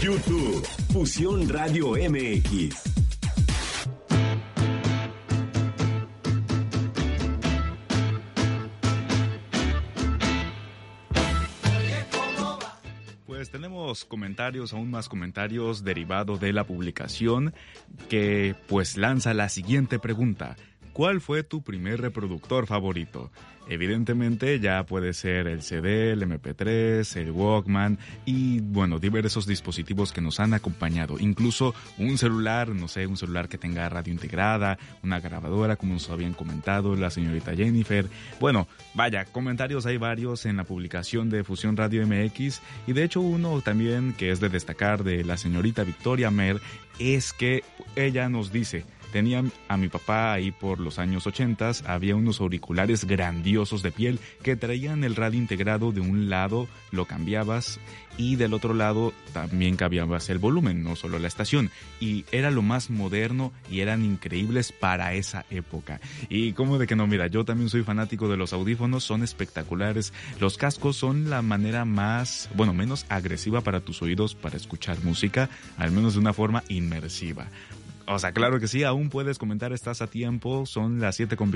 YouTube, Fusión Radio MX. Pues tenemos comentarios, aún más comentarios derivado de la publicación que pues lanza la siguiente pregunta. ¿Cuál fue tu primer reproductor favorito? Evidentemente ya puede ser el CD, el MP3, el Walkman y bueno, diversos dispositivos que nos han acompañado. Incluso un celular, no sé, un celular que tenga radio integrada, una grabadora como nos habían comentado la señorita Jennifer. Bueno, vaya, comentarios hay varios en la publicación de Fusión Radio MX y de hecho uno también que es de destacar de la señorita Victoria Mer es que ella nos dice... Tenía a mi papá ahí por los años 80, había unos auriculares grandiosos de piel que traían el radio integrado. De un lado lo cambiabas y del otro lado también cambiabas el volumen, no solo la estación. Y era lo más moderno y eran increíbles para esa época. Y como de que no, mira, yo también soy fanático de los audífonos, son espectaculares. Los cascos son la manera más, bueno, menos agresiva para tus oídos para escuchar música, al menos de una forma inmersiva. O sea, claro que sí, aún puedes comentar, estás a tiempo, son las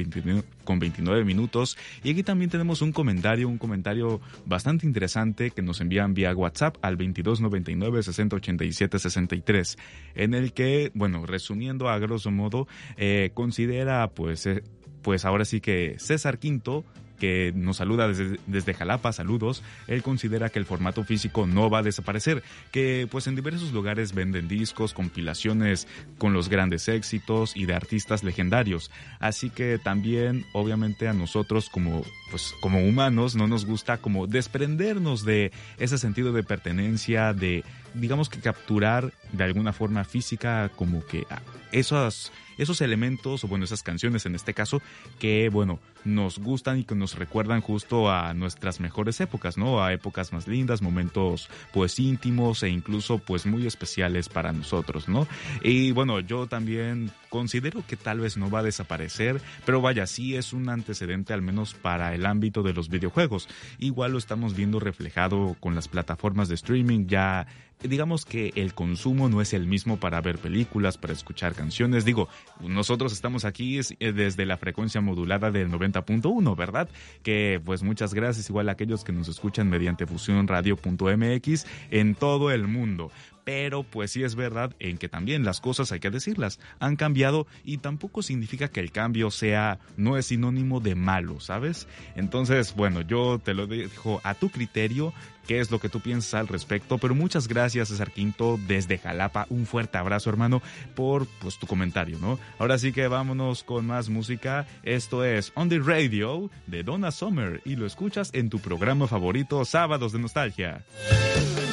7:29 minutos. Y aquí también tenemos un comentario bastante interesante que nos envían vía WhatsApp al 2299 6087 63, en el que, bueno, resumiendo a grosso modo, considera pues ahora sí que César Quinto, que nos saluda desde Jalapa, saludos, él considera que el formato físico no va a desaparecer, que pues en diversos lugares venden discos, compilaciones con los grandes éxitos y de artistas legendarios, así que también obviamente a nosotros como humanos no nos gusta como desprendernos de ese sentido de pertenencia, de digamos que capturar de alguna forma física como que esos elementos, o bueno, esas canciones en este caso, que bueno, nos gustan y que nos recuerdan justo a nuestras mejores épocas, ¿no? A épocas más lindas, momentos pues íntimos e incluso pues muy especiales para nosotros, ¿no? Y bueno, yo también considero que tal vez no va a desaparecer, pero vaya, sí es un antecedente al menos para el ámbito de los videojuegos. Igual lo estamos viendo reflejado con las plataformas de streaming, ya digamos que el consumo no es el mismo para ver películas, para escuchar canciones. Digo, nosotros estamos aquí desde la frecuencia modulada del 90.1, ¿verdad? Que pues muchas gracias igual a aquellos que nos escuchan mediante fusionradio.mx en todo el mundo. Pero pues sí es verdad en que también las cosas, hay que decirlas, han cambiado y tampoco significa que el cambio no es sinónimo de malo, ¿sabes? Entonces, bueno, yo te lo dejo a tu criterio, qué es lo que tú piensas al respecto, pero muchas gracias, César Quinto, desde Jalapa, un fuerte abrazo, hermano, por pues tu comentario, ¿no? Ahora sí que vámonos con más música. Esto es On The Radio de Donna Summer y lo escuchas en tu programa favorito, Sábados de Nostalgia.